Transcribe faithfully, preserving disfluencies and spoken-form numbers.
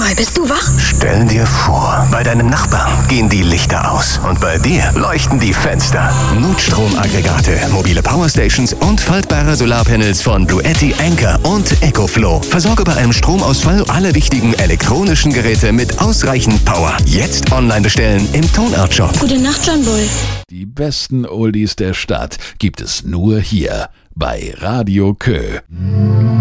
mal, bist du wach? Stell dir vor, bei deinem Nachbarn gehen die Lichter aus und bei dir leuchten die Fenster. Notstromaggregate, mobile Powerstations und faltbare Solarpanels von Bluetti, Anker und EcoFlow. Versorge bei einem Stromausfall alle wichtigen elektronischen Geräte mit ausreichend Power. Jetzt online bestellen im Tonart Shop. Gute Nacht, John Bull. Die besten Oldies der Stadt gibt es nur hier bei Radio Kö.